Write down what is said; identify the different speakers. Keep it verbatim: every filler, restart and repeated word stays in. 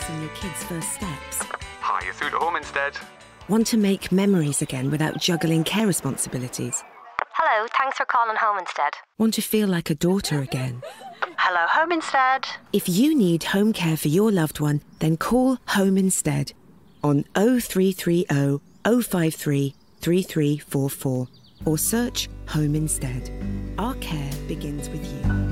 Speaker 1: in your kids' first steps?
Speaker 2: Hi, you're through to Home Instead.
Speaker 1: Want to make memories again without juggling care responsibilities?
Speaker 3: Hello, thanks for calling Home Instead.
Speaker 1: Want to feel like a daughter again?
Speaker 3: Hello, Home Instead.
Speaker 1: If you need home care for your loved one, then call Home Instead on oh three three oh, oh five three, three three four four or search Home Instead. Our care begins with you.